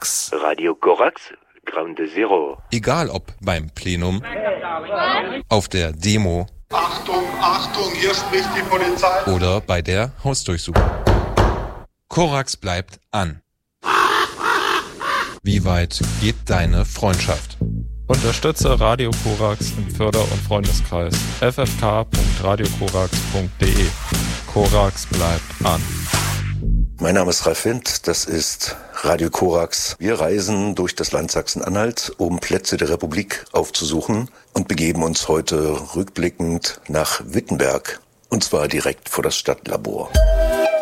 Korax. Radio Korax, Ground Zero. Egal ob beim Plenum, auf der Demo, Achtung, Achtung, hier spricht die Polizei. Oder bei der Hausdurchsuchung. Korax bleibt an. Wie weit geht deine Freundschaft? Unterstütze Radio Korax im Förder- und Freundeskreis. ffk.radiokorax.de. Korax bleibt an. Mein Name ist Ralf Wind, das ist Radio Korax. Wir reisen durch das Land Sachsen-Anhalt, um Plätze der Republik aufzusuchen und begeben uns heute rückblickend nach Wittenberg, und zwar direkt vor das Stadtlabor.